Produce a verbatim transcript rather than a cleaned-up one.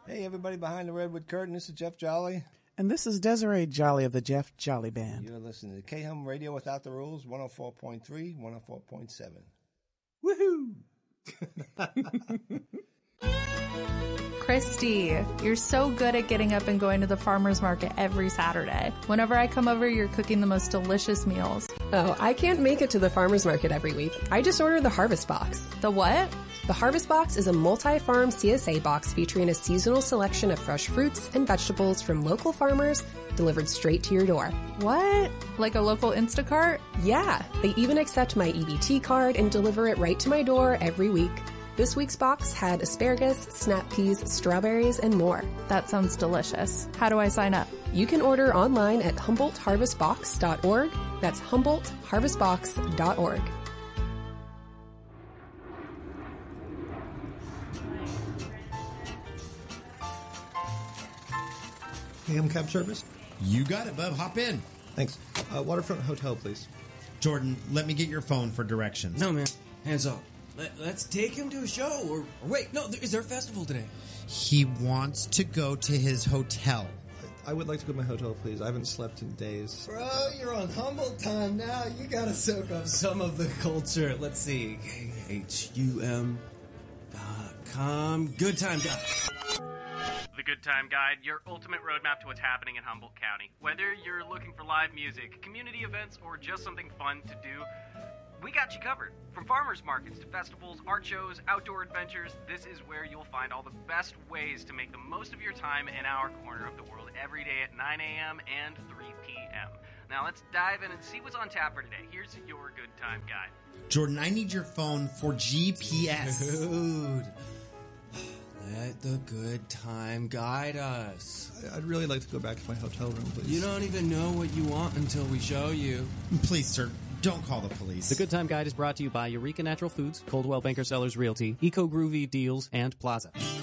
Hey, everybody behind the Redwood Curtain, this is Jeff Jolly. And this is Desiree Jolly of the Jeff Jolly Band. You're listening to K-Hum Radio Without the Rules, one oh four point three, one oh four point seven. Woohoo! Christy, you're so good at getting up and going to the farmer's market every Saturday. Whenever I come over, you're cooking the most delicious meals. Oh, I can't make it to the farmer's market every week. I just order the Harvest Box. The what? The Harvest Box is a multi-farm C S A box featuring a seasonal selection of fresh fruits and vegetables from local farmers delivered straight to your door. What? Like a local Instacart? Yeah, they even accept my E B T card and deliver it right to my door every week. This week's box had asparagus, snap peas, strawberries, and more. That sounds delicious. How do I sign up? You can order online at humboldt harvest box dot org. That's humboldt harvest box dot org. K-Hum cab service? You got it, bub. Hop in. Thanks. Uh, Waterfront Hotel, please. Jordan, let me get your phone for directions. No, man. Hands up. Let, let's take him to a show. Or, or wait, no, is there a festival today? He wants to go to his hotel. I, I would like to go to my hotel, please. I haven't slept in days. Bro, you're on Humboldt time now. You gotta soak up some of the culture. Let's see. K H U M dot com. Good time, guys. The Good Time Guide, your ultimate roadmap to what's happening in Humboldt County. Whether you're looking for live music, community events, or just something fun to do, we got you covered. From farmers markets to festivals, art shows, outdoor adventures, this is where you'll find all the best ways to make the most of your time in our corner of the world every day at nine a.m. and three p.m. Now let's dive in and see what's on tap for today. Here's your Good Time Guide. Jordan, I need your phone for G P S. Dude. Let the Good Time guide us. I'd really like to go back to my hotel room, please. You don't even know what you want until we show you. Please, sir, don't call the police. The Good Time Guide is brought to you by Eureka Natural Foods, Coldwell Banker Sellers Realty, Eco Groovy Deals, and Plaza.